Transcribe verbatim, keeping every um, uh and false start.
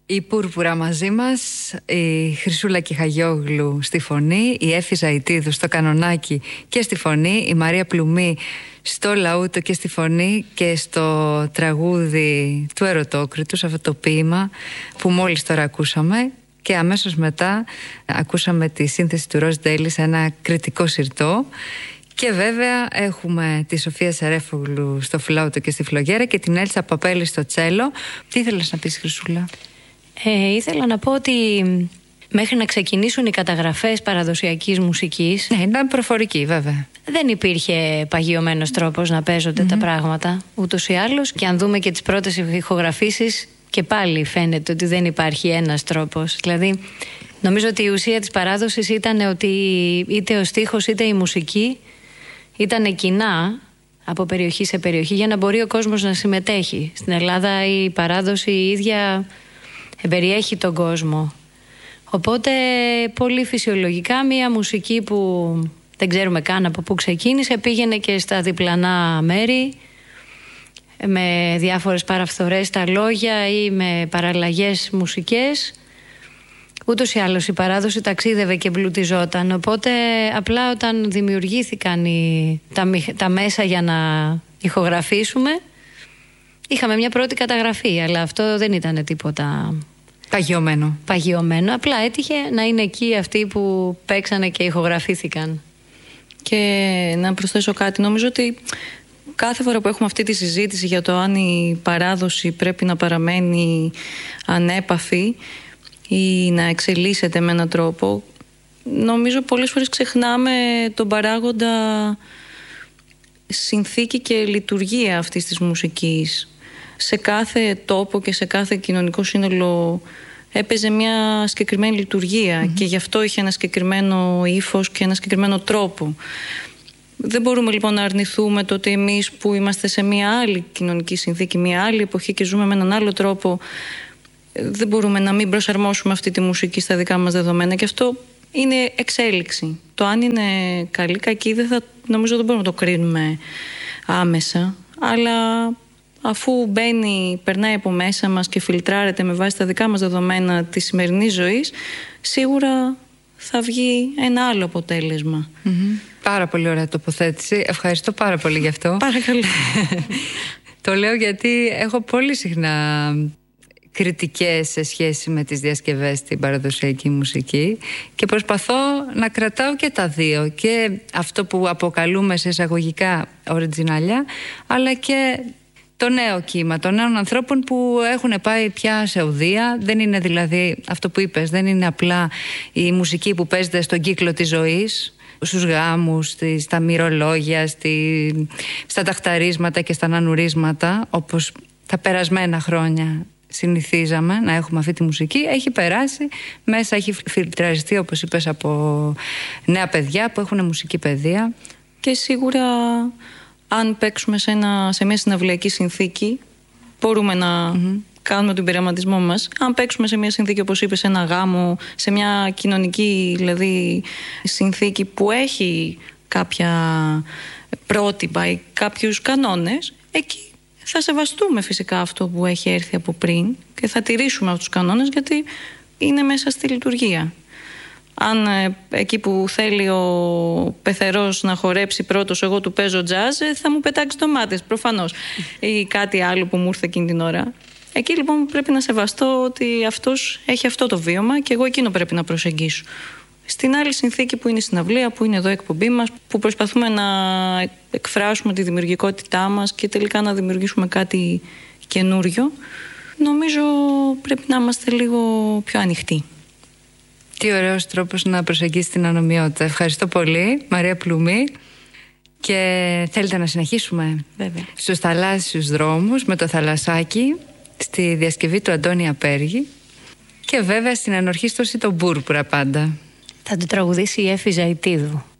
Η Πούρπουρα μαζί μας, η Χρυσούλα Κιχαγιόγλου στη φωνή, η Έφη Ζαϊτίδου στο κανονάκι και στη φωνή, η Μαρία Πλουμή στο λαούτο και στη φωνή και στο τραγούδι του Ερωτόκριτου, σε αυτό το ποίημα που μόλις τώρα ακούσαμε. Και αμέσως μετά ακούσαμε τη σύνθεση του Ροζ Ντέιλι σε ένα κριτικό συρτό. Και βέβαια έχουμε τη Σοφία Σερέφογλου στο φλάουτο και στη φλογέρα και την Έλσα Παπέλη στο τσέλο. Τι ήθελες να πεις, Χρυσούλα? Ε, ήθελα να πω ότι μέχρι να ξεκινήσουν οι καταγραφές παραδοσιακής μουσικής, ναι, ήταν προφορική βέβαια, δεν υπήρχε παγιωμένος τρόπος να παίζονται mm-hmm. τα πράγματα ούτως ή άλλως. Και αν δούμε και τις πρώτες ηχογραφήσεις, και πάλι φαίνεται ότι δεν υπάρχει ένας τρόπος. Δηλαδή νομίζω ότι η ουσία της παράδοσης ήταν ότι είτε ο στίχος είτε η μουσική ήταν κοινά από περιοχή σε περιοχή για να μπορεί ο κόσμος να συμμετέχει. Στην Ελλάδα η παράδοση η ίδια περιέχει τον κόσμο. Οπότε πολύ φυσιολογικά μια μουσική που δεν ξέρουμε καν από πού ξεκίνησε πήγαινε και στα διπλανά μέρη με διάφορες παραφθορές στα λόγια ή με παραλλαγές μουσικές. Ούτως ή άλλως η παράδοση ταξίδευε και εμπλουτιζόταν. Οπότε απλά όταν δημιουργήθηκαν οι, τα, τα μέσα για να ηχογραφήσουμε, είχαμε μια πρώτη καταγραφή, αλλά αυτό δεν ήταν τίποτα παγιωμένο. παγιωμένο. Απλά έτυχε να είναι εκεί αυτοί που παίξανε και ηχογραφήθηκαν. Και να προσθέσω κάτι, νομίζω ότι κάθε φορά που έχουμε αυτή τη συζήτηση για το αν η παράδοση πρέπει να παραμένει ανέπαφη ή να εξελίσσεται με έναν τρόπο, νομίζω πολλές φορές ξεχνάμε τον παράγοντα συνθήκη και λειτουργία αυτής της μουσικής. Σε κάθε τόπο και σε κάθε κοινωνικό σύνολο έπαιζε μια συγκεκριμένη λειτουργία mm-hmm. και γι' αυτό είχε ένα συγκεκριμένο ύφος και ένα συγκεκριμένο τρόπο. Δεν μπορούμε λοιπόν να αρνηθούμε το ότι εμείς που είμαστε σε μια άλλη κοινωνική συνθήκη, μια άλλη εποχή και ζούμε με έναν άλλο τρόπο, δεν μπορούμε να μην προσαρμόσουμε αυτή τη μουσική στα δικά μας δεδομένα, και αυτό είναι εξέλιξη. Το αν είναι καλή, κακή, δεν θα, νομίζω δεν μπορούμε να το κρίνουμε άμεσα, αλλά αφού μπαίνει, περνάει από μέσα μας και φιλτράρεται με βάση τα δικά μας δεδομένα της σημερινής ζωής, σίγουρα θα βγει ένα άλλο αποτέλεσμα. Mm-hmm. Πάρα πολύ ωραία τοποθέτηση. Ευχαριστώ πάρα πολύ γι' αυτό. Παρακαλώ. Το λέω γιατί έχω πολύ συχνά κριτικές σε σχέση με τις διασκευές στην παραδοσιακή μουσική και προσπαθώ να κρατάω και τα δύο, και αυτό που αποκαλούμε σε εισαγωγικά οριτζινάλια, αλλά και το νέο κύμα των νέων ανθρώπων που έχουν πάει πια σε οδεία. Δεν είναι δηλαδή αυτό που είπες, δεν είναι απλά η μουσική που παίζεται στον κύκλο της ζωής, στους γάμους, στα μυρολόγια, στη, στα ταχταρίσματα και στα νανουρίσματα, όπως τα περασμένα χρόνια συνηθίζαμε να έχουμε αυτή τη μουσική. Έχει περάσει μέσα, έχει φιλτραριστεί, όπως είπες, από νέα παιδιά που έχουν μουσική παιδεία. Και σίγουρα αν παίξουμε σε, ένα, σε μια συναυλιακή συνθήκη, μπορούμε να mm-hmm. κάνουμε τον πειραματισμό μας. Αν παίξουμε σε μια συνθήκη, όπως είπες, σε ένα γάμο, σε μια κοινωνική δηλαδή συνθήκη που έχει κάποια πρότυπα ή κάποιους κανόνες, εκεί θα σεβαστούμε φυσικά αυτό που έχει έρθει από πριν και θα τηρήσουμε αυτούς τους κανόνες, γιατί είναι μέσα στη λειτουργία. Αν ε, εκεί που θέλει ο πεθερός να χορέψει πρώτος, εγώ του παίζω τζάζ, θα μου πετάξει ντομάτες προφανώς ή κάτι άλλο που μου ήρθε εκείνη την ώρα. Εκεί λοιπόν πρέπει να σεβαστώ ότι αυτός έχει αυτό το βίωμα και εγώ εκείνο πρέπει να προσεγγίσω. Στην άλλη συνθήκη που είναι η συναυλία, που είναι εδώ η εκπομπή μας, που προσπαθούμε να εκφράσουμε τη δημιουργικότητά μας και τελικά να δημιουργήσουμε κάτι καινούριο, νομίζω πρέπει να είμαστε λίγο πιο ανοιχτοί. Τι ωραίος τρόπος να προσεγγίσεις την ανομοιότητα. Ευχαριστώ πολύ, Μαρία Πλουμή. Και θέλετε να συνεχίσουμε? Βέβαια. Στους θαλάσσιους δρόμους με το θαλασσάκι, στη διασκευή του Αντώνη Απέργη και βέβαια στην ανορχίστρωση των Πούρπουρα πάντα. Θα το τραγουδήσει η Έφη Ζαϊτίδου.